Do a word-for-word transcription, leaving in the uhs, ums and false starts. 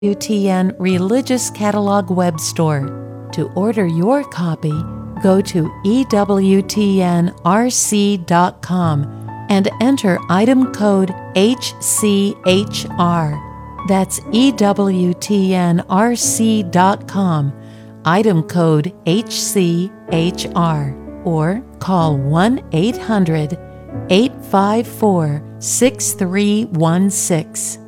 W T N Religious Catalog web store. To order your copy, go to E W T N R C dot com and enter item code H C H R. That's E W T N R C dot com, item code H C H R, or call one eight hundred, eight five four, six three one six.